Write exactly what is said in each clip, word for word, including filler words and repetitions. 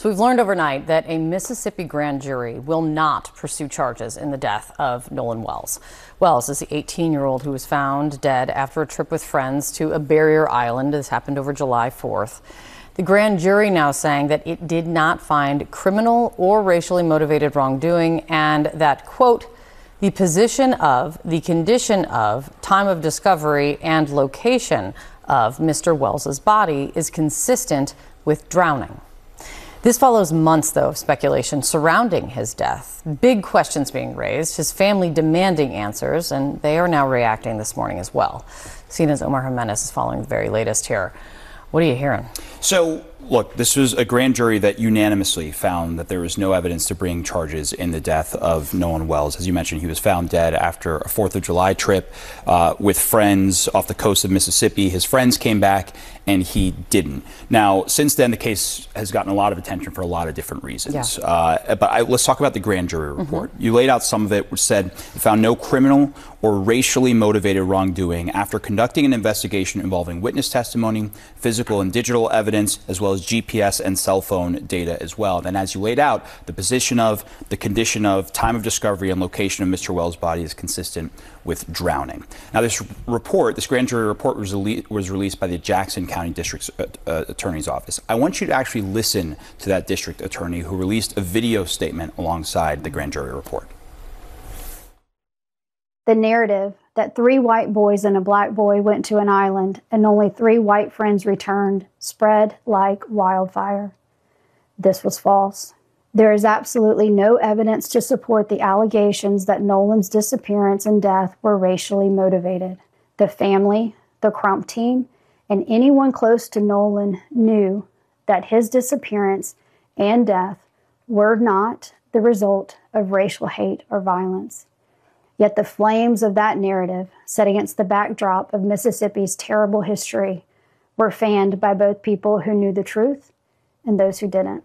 So we've learned overnight that a Mississippi grand jury will not pursue charges in the death of Nolan Wells. Wells is the eighteen-year-old who was found dead after a trip with friends to a barrier island. This happened over July fourth. The grand jury now saying that it did not find criminal or racially motivated wrongdoing, and that, quote, the position of, the condition of, time of discovery, and location of Mister Wells's body is consistent with drowning. This follows months, though, of speculation surrounding his death. Big questions being raised, his family demanding answers, and they are now reacting this morning as well. C N N's Omar Jimenez is following the very latest here. What are you hearing? So, look, this was a grand jury that unanimously found that there was no evidence to bring charges in the death of Nolan Wells. As you mentioned, he was found dead after a fourth of July trip uh, with friends off the coast of Mississippi. His friends came back and he didn't. Now, since then, the case has gotten a lot of attention for a lot of different reasons. Yeah. Uh, but I, let's talk about the grand jury report. Mm-hmm. You laid out some of it, which said it found no criminal or racially motivated wrongdoing after conducting an investigation involving witness testimony, physical and digital evidence, as well as G P S and cell phone data as well. Then, as you laid out, the position of, the condition of, time of discovery, and location of Mister Wells' body is consistent with drowning. Now, this report, this grand jury report was, was released by the Jackson County District uh, uh, Attorney's Office. I want you to actually listen to that district attorney who released a video statement alongside the grand jury report. The narrative that three white boys and a black boy went to an island and only three white friends returned spread like wildfire. This was false. There is absolutely no evidence to support the allegations that Nolan's disappearance and death were racially motivated. The family, the Crump team, and anyone close to Nolan knew that his disappearance and death were not the result of racial hate or violence. Yet the flames of that narrative, set against the backdrop of Mississippi's terrible history, were fanned by both people who knew the truth and those who didn't.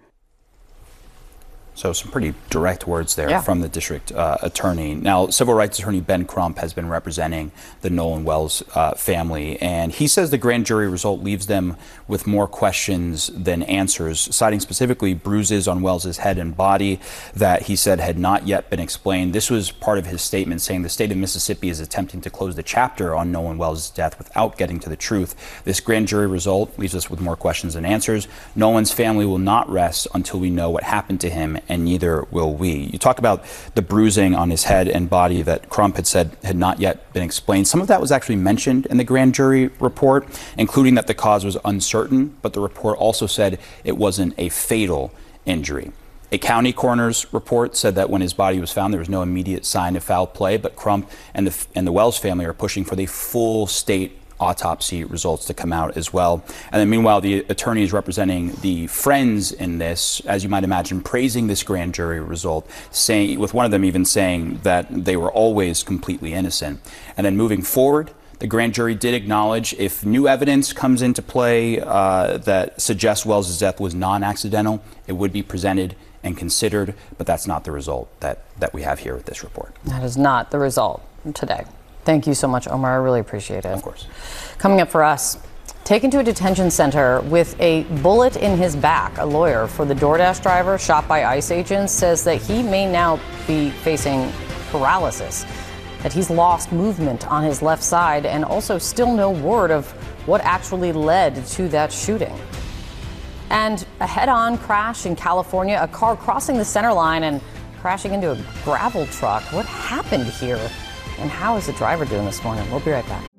So some pretty direct words there yeah. from the district uh, attorney. Now, civil rights attorney Ben Crump has been representing the Nolan Wells uh, family, and he says the grand jury result leaves them with more questions than answers, citing specifically bruises on Wells's head and body that he said had not yet been explained. This was part of his statement, saying the state of Mississippi is attempting to close the chapter on Nolan Wells' death without getting to the truth. This grand jury result leaves us with more questions than answers. Nolan's family will not rest until we know what happened to him, and neither will we. You talk about the bruising on his head and body that Crump had said had not yet been explained. Some of that was actually mentioned in the grand jury report, including that the cause was uncertain, but the report also said it wasn't a fatal injury. A county coroner's report said that when his body was found, there was no immediate sign of foul play, but Crump and the, and the Wells family are pushing for the full state autopsy results to come out as well. And then meanwhile, the attorney is representing the friends in this, as you might imagine, praising this grand jury result, saying, with one of them even saying that they were always completely innocent. And then moving forward, the grand jury did acknowledge if new evidence comes into play uh, that suggests Wells' death was non-accidental, it would be presented and considered, but that's not the result that, that we have here with this report. That is not the result today. Thank you so much, Omar. I really appreciate it. Of course. Coming up for us, taken to a detention center with a bullet in his back, a lawyer for the DoorDash driver shot by ICE agents says that he may now be facing paralysis, that he's lost movement on his left side, and also still no word of what actually led to that shooting. And a head-on crash in California, a car crossing the center line and crashing into a gravel truck. What happened here? And how is the driver doing this morning? We'll be right back.